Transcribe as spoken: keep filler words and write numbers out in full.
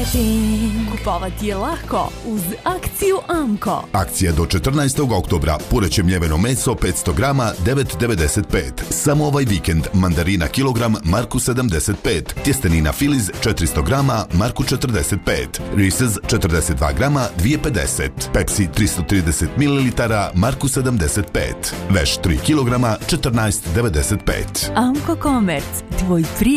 marketing. Kupovati je lako uz akciju Amko. Akcija do četrnaestog oktobra. Pureće mljeveno meso petsto grama devet devedeset pet. Samo ovaj vikend mandarina kilogram marku sedamdeset pet. Tjestenina Filiz četiristo grama marku četrdeset pet. Reese's četrdeset dva grama dvije pedeset. Pepsi tristo trideset mililitara marku sedamdeset pet. Veš tri kilograma četrnaest devedeset pet. Amko Komerc, tvoj prijatelj.